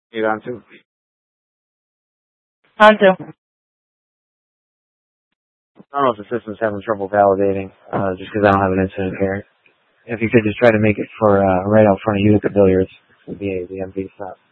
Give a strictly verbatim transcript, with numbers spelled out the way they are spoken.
You on to? On to. I don't know if the system's having trouble validating, uh, just because I don't have an incident here. If you could just try to make it for uh, right out front of you at the billiards, the, the M V stop.